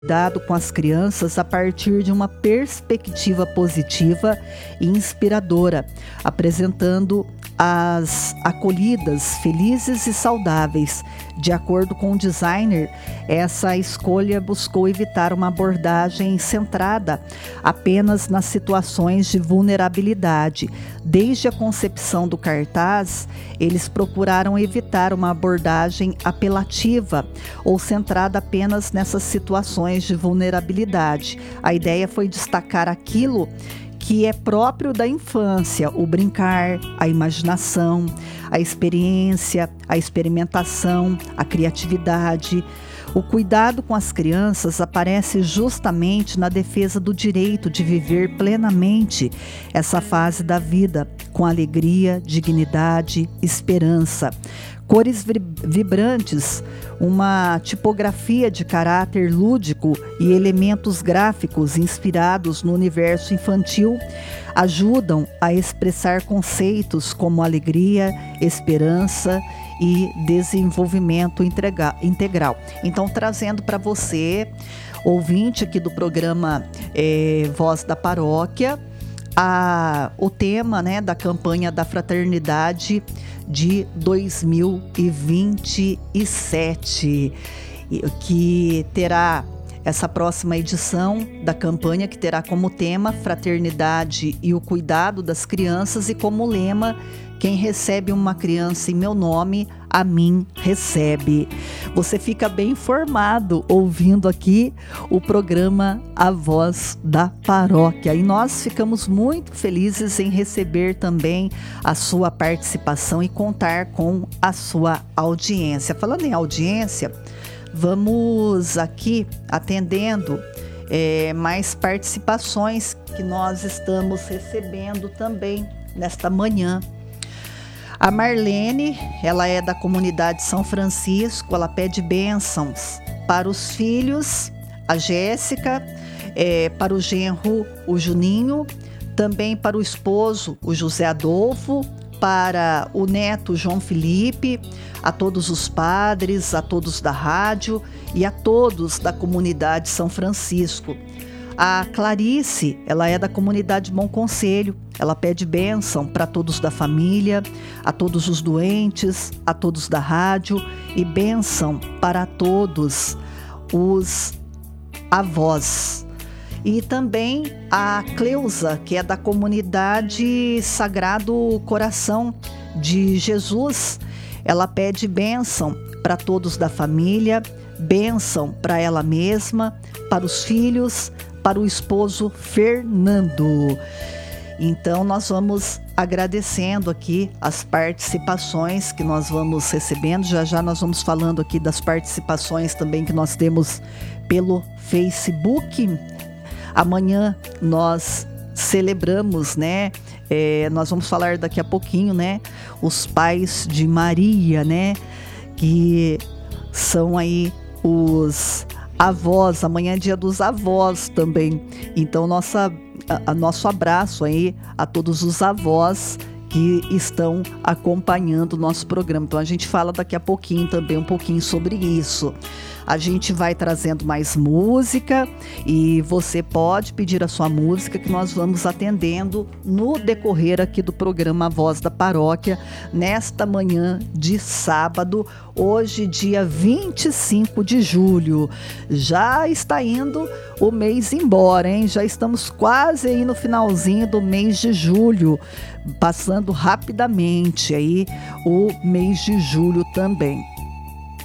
Cuidado com as crianças a partir de uma perspectiva positiva e inspiradora, apresentando as acolhidas felizes e saudáveis. De acordo com o designer, essa escolha buscou evitar uma abordagem centrada apenas nas situações de vulnerabilidade. Desde a concepção do cartaz, eles procuraram evitar uma abordagem apelativa ou centrada apenas nessas situações de vulnerabilidade. A ideia foi destacar aquilo que é próprio da infância: o brincar, a imaginação, a experiência, a experimentação, a criatividade. O cuidado com as crianças aparece justamente na defesa do direito de viver plenamente essa fase da vida, com alegria, dignidade, esperança. Cores vibrantes, uma tipografia de caráter lúdico e elementos gráficos inspirados no universo infantil ajudam a expressar conceitos como alegria, esperança e desenvolvimento integral. Então, trazendo para você, ouvinte aqui do programa Voz da Paróquia, o tema, né, da campanha da fraternidade de 2027, que terá essa próxima edição da campanha, que terá como tema fraternidade e o cuidado das crianças, e como lema: quem recebe uma criança em meu nome, a mim recebe. Você fica bem informado ouvindo aqui o programa A Voz da Paróquia. E nós ficamos muito felizes em receber também a sua participação e contar com a sua audiência. Falando em audiência, vamos aqui atendendo mais participações que nós estamos recebendo também nesta manhã. A Marlene, ela é da comunidade São Francisco, ela pede bênçãos para os filhos, a Jéssica, para o genro, o Juninho, também para o esposo, o José Adolfo, para o neto, João Felipe, a todos os padres, a todos da rádio e a todos da comunidade São Francisco. A Clarice, ela é da comunidade Bom Conselho, ela pede bênção para todos da família, a todos os doentes, a todos da rádio, e bênção para todos os avós. E também a Cleusa, que é da comunidade Sagrado Coração de Jesus, ela pede bênção para todos da família, bênção para ela mesma, para os filhos, para o esposo Fernando. Então nós vamos agradecendo aqui as participações que nós vamos recebendo. Já nós vamos falando aqui das participações também que nós temos pelo Facebook. Amanhã nós celebramos, né? Nós vamos falar daqui a pouquinho, né? Os pais de Maria, né? Que são aí os avós. Amanhã é dia dos avós também. Então nosso abraço aí a todos os avós que estão acompanhando o nosso programa. Então a gente fala daqui a pouquinho também um pouquinho sobre isso. A gente vai trazendo mais música e você pode pedir a sua música que nós vamos atendendo no decorrer aqui do programa Voz da Paróquia, nesta manhã de sábado, hoje dia 25 de julho. Já está indo o mês embora, hein? Já estamos quase aí no finalzinho do mês de julho, passando rapidamente aí o mês de julho também.